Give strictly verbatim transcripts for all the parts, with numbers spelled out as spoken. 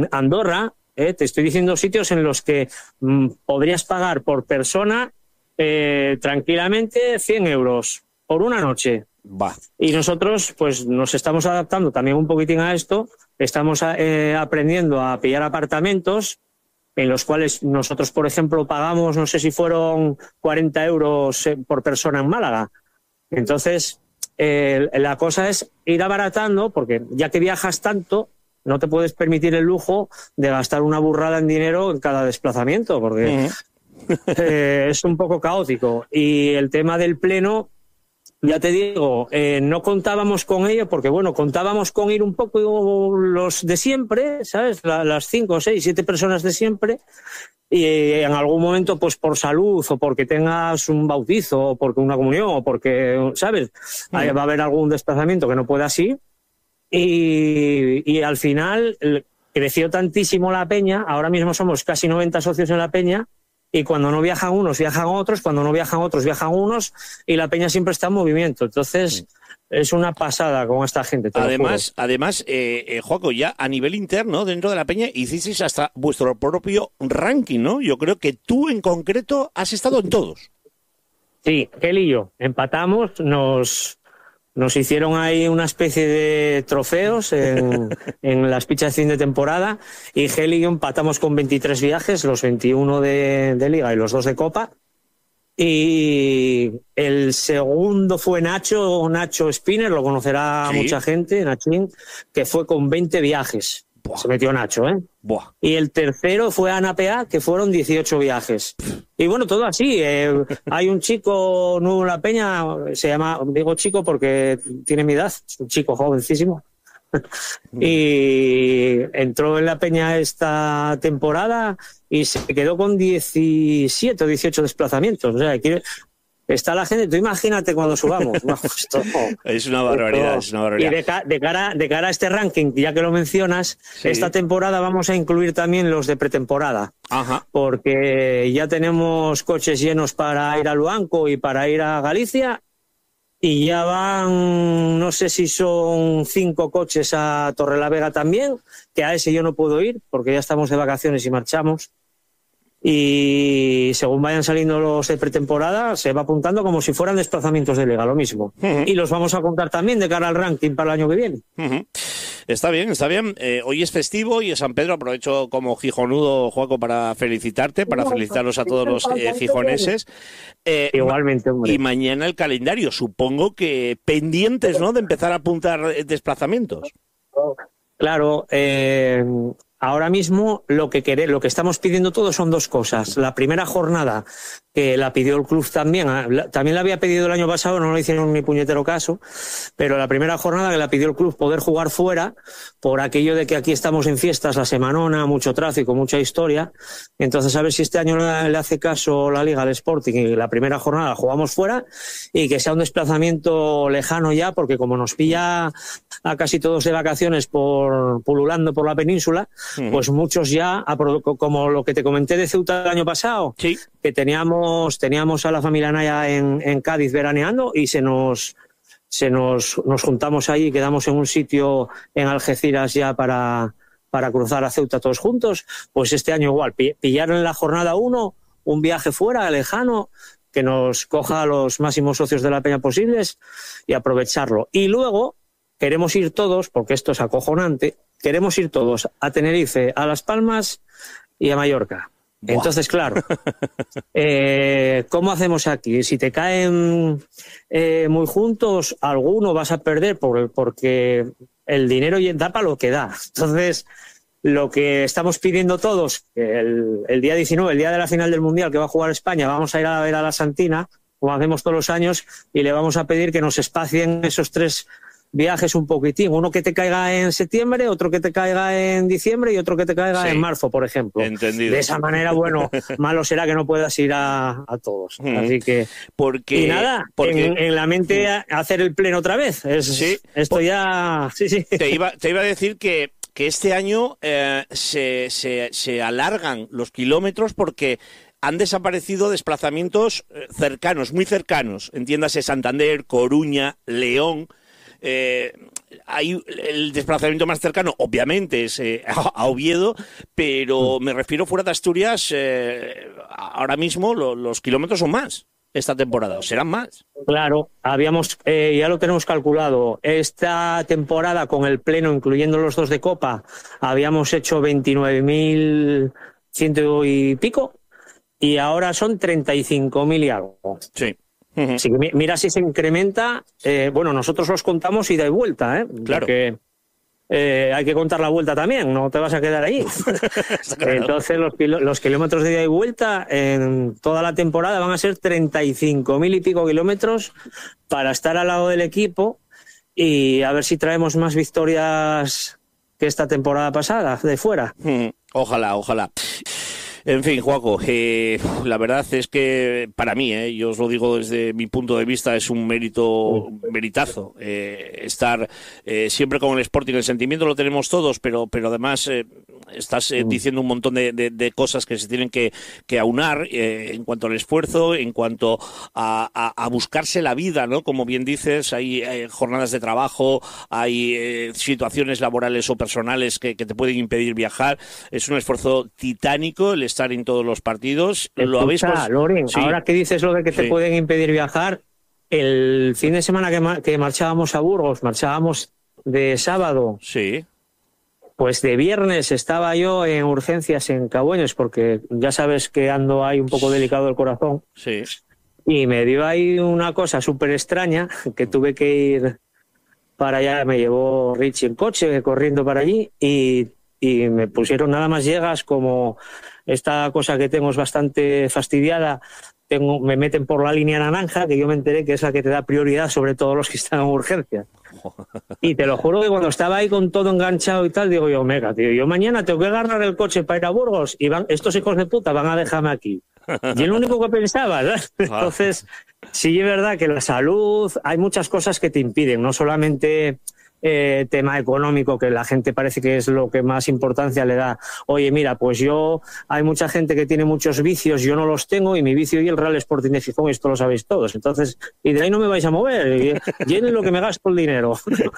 en Andorra, eh, te estoy diciendo sitios en los que mm, podrías pagar por persona eh, tranquilamente cien euros por una noche. Va. Y nosotros pues nos estamos adaptando también un poquitín a esto, estamos eh, aprendiendo a pillar apartamentos en los cuales nosotros, por ejemplo, pagamos, no sé si fueron cuarenta euros por persona en Málaga. Entonces, eh, la cosa es ir abaratando, porque ya que viajas tanto, no te puedes permitir el lujo de gastar una burrada en dinero en cada desplazamiento, porque uh-huh. eh, es un poco caótico. Y el tema del pleno, ya te digo, eh, no contábamos con ello, porque bueno, contábamos con ir un poco los de siempre, ¿sabes? La, las cinco, seis, siete personas de siempre, y eh, en algún momento, pues por salud, o porque tengas un bautizo, o porque una comunión, o porque, ¿sabes? Mm. Ahí va a haber algún desplazamiento que no puedas ir, y, y al final creció tantísimo la peña, ahora mismo somos casi noventa socios en la peña, y cuando no viajan unos, viajan otros, cuando no viajan otros, viajan unos, y la peña siempre está en movimiento. Entonces, sí. es una pasada con esta gente. Además, además eh, eh, Joaco, ya a nivel interno, dentro de la peña, hicisteis hasta vuestro propio ranking, ¿no? Yo creo que tú, en concreto, has estado en todos. Sí, él y yo empatamos, nos... Nos hicieron ahí una especie de trofeos en, en las fichas de fin de temporada, y Gel y yo empatamos con veintitrés viajes, los veintiuno de, de Liga y los dos de Copa. Y el segundo fue Nacho, Nacho Spinner, lo conocerá ¿Sí? mucha gente, Nachín, que fue con veinte viajes. Buah. Se metió Nacho, ¿eh? Buah. Y el tercero fue Ana P A, que fueron dieciocho viajes. Y bueno, todo así. Eh, hay un chico nuevo en la peña, se llama, digo chico porque tiene mi edad, es un chico jovencísimo. Y entró en la peña esta temporada y se quedó con diecisiete o dieciocho desplazamientos. O sea, quiere... Está la gente, tú imagínate cuando subamos. Esto, es una barbaridad, es una barbaridad. Y de, ca- de, cara, de cara a este ranking, ya que lo mencionas, sí. esta temporada vamos a incluir también los de pretemporada. Ajá. Porque ya tenemos coches llenos para ir a Luanco y para ir a Galicia, y ya van, no sé si son cinco coches a Torrelavega también, que a ese yo no puedo ir porque ya estamos de vacaciones y marchamos. Y según vayan saliendo los de pretemporada, se va apuntando como si fueran desplazamientos de Liga, lo mismo. Uh-huh. Y los vamos a contar también de cara al ranking para el año que viene. Uh-huh. Está bien, está bien. Eh, hoy es festivo y es San Pedro. Aprovecho como gijonudo, Joaco, para felicitarte, para felicitarlos a todos los eh, gijoneses. Eh, Igualmente, hombre. Y mañana el calendario. Supongo que pendientes, ¿no?, de empezar a apuntar desplazamientos. Claro, eh... ahora mismo lo que quere, lo que estamos pidiendo todos son dos cosas. La primera jornada, que la pidió el club también, también la había pedido el año pasado, no le hicieron ni puñetero caso, pero la primera jornada que la pidió el club, poder jugar fuera, por aquello de que aquí estamos en fiestas, la semanona, mucho tráfico, mucha historia. Entonces, a ver si este año le hace caso la Liga al Sporting y la primera jornada la jugamos fuera, y que sea un desplazamiento lejano ya, porque como nos pilla a casi todos de vacaciones por pululando por la península, pues muchos ya, como lo que te comenté de Ceuta el año pasado, sí. que teníamos teníamos a la familia Naya en, en Cádiz veraneando, y se nos se nos, nos juntamos ahí y quedamos en un sitio en Algeciras ya para, para cruzar a Ceuta todos juntos. Pues este año igual, pillaron en la jornada uno un viaje fuera, lejano, que nos coja a los máximos socios de la peña posibles y aprovecharlo. Y luego queremos ir todos, porque esto es acojonante, queremos ir todos a Tenerife, a Las Palmas y a Mallorca. Buah. Entonces, claro, eh, ¿cómo hacemos aquí? Si te caen eh, muy juntos, alguno vas a perder por, porque el dinero da para lo que da. Entonces, lo que estamos pidiendo todos, el, el día diecinueve, el día de la final del Mundial que va a jugar España, vamos a ir a ver a la Santina, como hacemos todos los años, y le vamos a pedir que nos espacien esos tres viajes un poquitín, uno que te caiga en septiembre, otro que te caiga en diciembre y otro que te caiga sí. en marzo, por ejemplo. Entendido. De esa manera, bueno, malo será que no puedas ir a, a todos. Mm. Así que... Porque, y nada, porque, en, en la mente mm. hacer el pleno otra vez. Es, sí. Esto Por, ya... Sí, sí. Te iba, te iba a decir que, que este año eh, se, se, se alargan los kilómetros porque han desaparecido desplazamientos cercanos, muy cercanos. Entiéndase Santander, Coruña, León... Eh, hay el desplazamiento más cercano, obviamente, es eh, a Oviedo, pero me refiero fuera de Asturias, eh, ahora mismo lo, los kilómetros son más esta temporada, o serán más. Claro, habíamos eh, ya lo tenemos calculado. Esta temporada, con el pleno, incluyendo los dos de Copa, habíamos hecho veintinueve mil ciento y pico, y ahora son treinta y cinco mil y algo. Sí. Uh-huh. Así que mira si se incrementa. Eh, bueno, nosotros los contamos ida y vuelta, ¿eh? Claro. Porque eh, hay que contar la vuelta también, no te vas a quedar ahí. Claro. Entonces los, los kilómetros de ida y vuelta en toda la temporada van a ser treinta y cinco mil y pico kilómetros para estar al lado del equipo y a ver si traemos más victorias que esta temporada pasada de fuera. Uh-huh. Ojalá, ojalá. En fin, Juaco, eh, la verdad es que para mí, eh, yo os lo digo desde mi punto de vista, es un mérito, un meritazo eh, estar eh, siempre con el Sporting. El sentimiento lo tenemos todos, pero pero además eh, estás eh, diciendo un montón de, de, de cosas que se tienen que, que aunar eh, en cuanto al esfuerzo, en cuanto a, a, a buscarse la vida, ¿no? Como bien dices, hay eh, jornadas de trabajo, hay eh, situaciones laborales o personales que, que te pueden impedir viajar. Es un esfuerzo titánico el estar en todos los partidos. Escucha, lo habéis pues... Loren, sí. Ahora que dices lo de que te sí. pueden impedir viajar, el fin de semana que, ma que marchábamos a Burgos, marchábamos de sábado. Sí. Pues de viernes estaba yo en urgencias en Cabueñes, porque ya sabes que ando ahí un poco delicado del corazón. Sí. Y me dio ahí una cosa súper extraña, que tuve que ir para allá, me llevó Richie en coche, corriendo para allí, y, y me pusieron nada más llegas, como esta cosa que tengo es bastante fastidiada, tengo, me meten por la línea naranja, que yo me enteré que es la que te da prioridad sobre todos los que están en urgencias. Y te lo juro que cuando estaba ahí con todo enganchado y tal, digo yo, mega, tío, yo mañana tengo que agarrar el coche para ir a Burgos y van, estos hijos de puta van a dejarme aquí. Y es lo único que pensaba, ¿verdad? Entonces, sí es verdad que la salud, hay muchas cosas que te impiden, no solamente eh, tema económico, que la gente parece que es lo que más importancia le da. Oye, mira, pues yo, hay mucha gente que tiene muchos vicios, yo no los tengo, y mi vicio y el Real Sporting de Gijón, esto lo sabéis todos. Entonces, y de ahí no me vais a mover, y en lo que me gasto el dinero.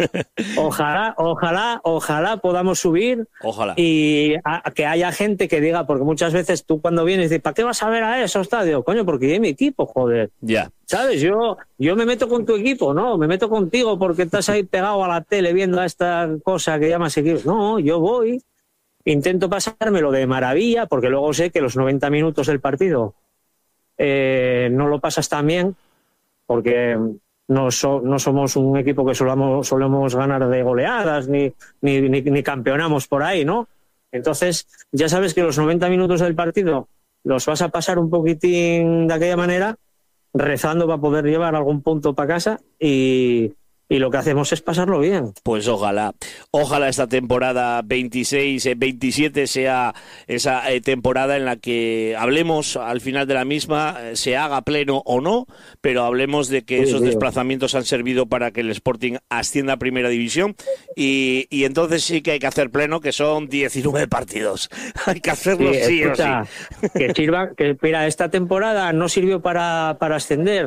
Ojalá, ojalá, ojalá podamos subir. Ojalá. Y a, que haya gente que diga, porque muchas veces tú cuando vienes dices, ¿para qué vas a ver a eso, estadio? Coño, porque yo y mi equipo, joder. Ya. Yeah. ¿Sabes? Yo, yo me meto con tu equipo, no, me meto contigo porque estás ahí pegado a la tele viendo a esta cosa que llamas equipo. No, yo voy, intento pasármelo de maravilla, porque luego sé que los noventa minutos del partido eh, no lo pasas tan bien, porque no, so, no somos un equipo que solamos, solemos ganar de goleadas, ni, ni, ni, ni campeonamos por ahí, ¿no? Entonces, ya sabes que los noventa minutos del partido los vas a pasar un poquitín de aquella manera, rezando para poder llevar algún punto para casa, y, y lo que hacemos es pasarlo bien. Pues ojalá, ojalá esta temporada veintiséis veintisiete sea esa eh, temporada en la que hablemos al final de la misma, eh, se haga pleno o no, pero hablemos de que sí, esos sí. desplazamientos han servido para que el Sporting ascienda a Primera División, y, y entonces sí que hay que hacer pleno, que son diecinueve partidos. Hay que hacerlo sí, sí escucha, o sí. Que sirva, que mira, esta temporada no sirvió para, para ascender,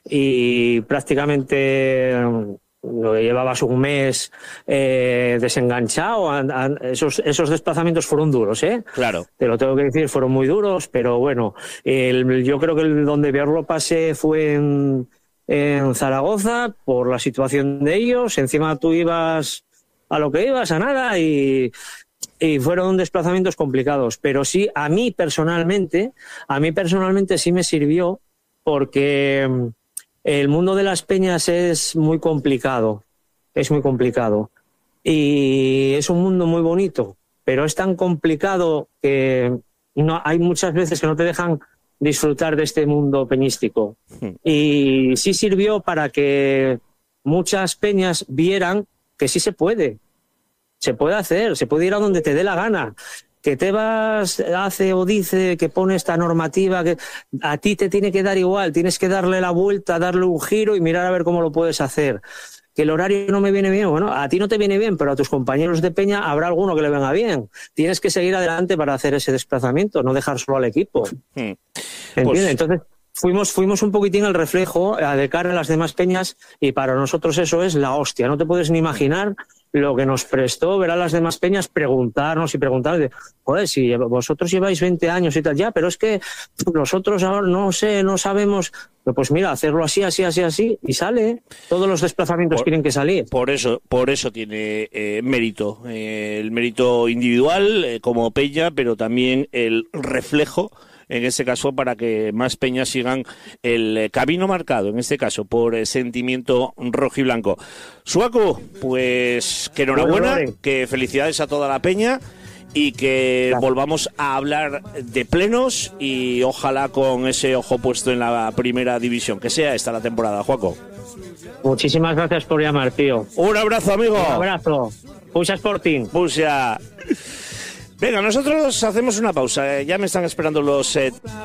y prácticamente llevabas un mes eh, desenganchado. A, a, esos, esos desplazamientos fueron duros, ¿eh? Claro. Te lo tengo que decir, fueron muy duros, pero bueno, el, yo creo que el, donde peor lo pasé fue en, en Zaragoza, por la situación de ellos. Encima tú ibas a lo que ibas, a nada, y, y fueron desplazamientos complicados. Pero sí, a mí personalmente, a mí personalmente sí me sirvió, porque el mundo de las peñas es muy complicado, es muy complicado. Y es un mundo muy bonito, pero es tan complicado que no, hay muchas veces que no te dejan disfrutar de este mundo peñístico. Y sí sirvió para que muchas peñas vieran que sí se puede, se puede hacer, se puede ir a donde te dé la gana. Que Tebas hace o dice que pone esta normativa, que a ti te tiene que dar igual, tienes que darle la vuelta, darle un giro y mirar a ver cómo lo puedes hacer. Que el horario no me viene bien, bueno, a ti no te viene bien, pero a tus compañeros de peña habrá alguno que le venga bien. Tienes que seguir adelante para hacer ese desplazamiento, no dejar solo al equipo. Hmm. ¿Entiendes? Pues... Entonces, fuimos, fuimos un poquitín el reflejo de cara a las demás peñas y para nosotros eso es la hostia. No te puedes ni imaginar lo que nos prestó ver a las demás peñas preguntarnos y preguntarnos, joder, si vosotros lleváis veinte años y tal, ya, pero es que nosotros ahora no sé, no sabemos. Pues mira, hacerlo así, así, así, así, y sale. Todos los desplazamientos por, tienen que salir. Por eso, por eso tiene eh, mérito. Eh, el mérito individual eh, como peña, pero también el reflejo, en este caso, para que más peñas sigan el camino marcado, en este caso, por el sentimiento rojiblanco. Suaku, pues que enhorabuena, bueno, que felicidades a toda la peña y que claro. volvamos a hablar de plenos y ojalá con ese ojo puesto en la primera división, que sea esta la temporada, Juaco. Muchísimas gracias por llamar, tío. Un abrazo, amigo. Un abrazo. Pusia Sporting. Pusia. Venga, nosotros hacemos una pausa. Ya me están esperando los... Eh...